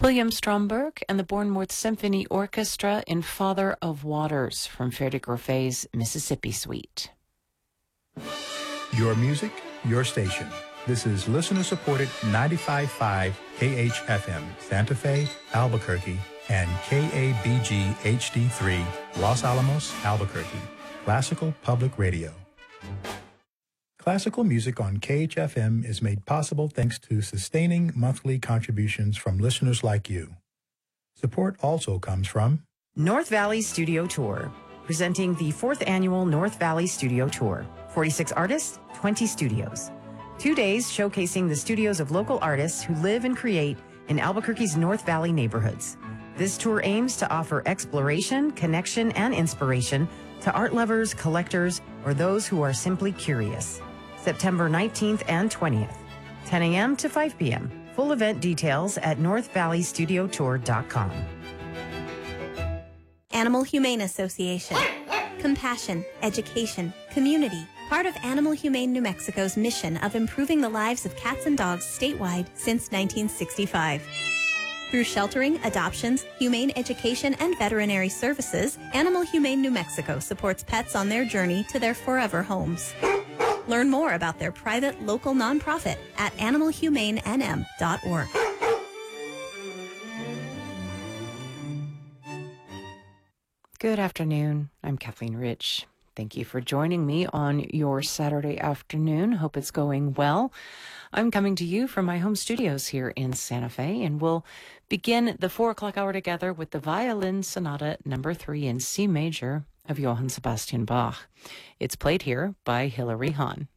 William Stromberg and the Bournemouth Symphony Orchestra in Father of Waters from Frederick Roffe's Mississippi Suite. Your music, your station. This is listener-supported 95.5 KHFM, Santa Fe, Albuquerque, and KABG HD3, Los Alamos, Albuquerque. Classical Public Radio. Classical music on KHFM is made possible thanks to sustaining monthly contributions from listeners like you. Support also comes from North Valley Studio Tour, presenting the 4th annual North Valley Studio Tour. 46 artists, 20 studios. 2 days showcasing the studios of local artists who live and create in Albuquerque's North Valley neighborhoods. This tour aims to offer exploration, connection, and inspiration to art lovers, collectors, or those who are simply curious. September 19th and 20th, 10 a.m. to 5 p.m. Full event details at northvalleystudiotour.com. Animal Humane Association. Compassion, education, community. Part of Animal Humane New Mexico's mission of improving the lives of cats and dogs statewide since 1965. Through sheltering, adoptions, humane education, and veterinary services, Animal Humane New Mexico supports pets on their journey to their forever homes. Learn more about their private local nonprofit at animalhumanenm.org. Good afternoon. I'm Kathleen Rich. Thank you for joining me on your Saturday afternoon. Hope it's going well. I'm coming to you from my home studios here in Santa Fe, and we'll begin the 4 o'clock hour together with the Violin Sonata No. 3 in C major of Johann Sebastian Bach. It's played here by Hilary Hahn.